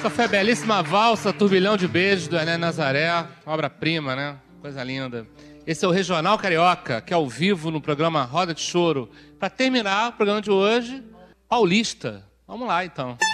Essa foi a belíssima valsa Turbilhão de Beijos do Herné Nazaré, obra-prima, né? Coisa linda. Esse é o Regional Carioca, que é ao vivo no programa Roda de Choro. Para terminar o programa de hoje, Paulista. Vamos lá, então.